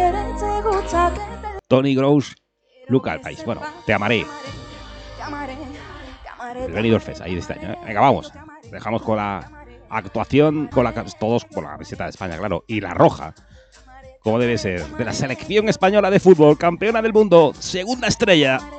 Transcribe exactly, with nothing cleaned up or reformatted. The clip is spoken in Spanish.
Tony Gross, Luca Alpais. Bueno, te amaré. El Benidorm Fest, ahí de este año, ¿eh? Venga, vamos. Dejamos con la actuación, con la, todos con la camiseta de España, claro, y la roja, como debe ser, de la selección española de fútbol, campeona del mundo, segunda estrella.